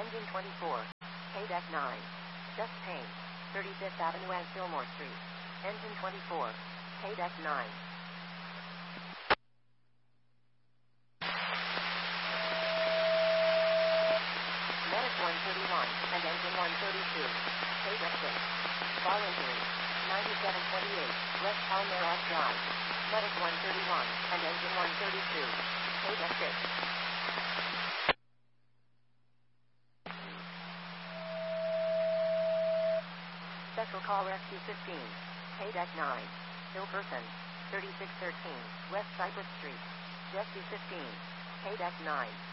Engine 24. K-Deck 9. Just Payne. 35th Avenue and Fillmore Street. Engine 24. K-Deck 9. Medic 131 and Engine 132. K-Deck 6. Fall injury. 9728 West Palmeiras Drive. Medic 131 and Engine 132. K-Deck 6. Special Call Rescue 15. K-Deck 9. Hill Person. 3613 West Cypress Street. Rescue 15. K-Deck 9.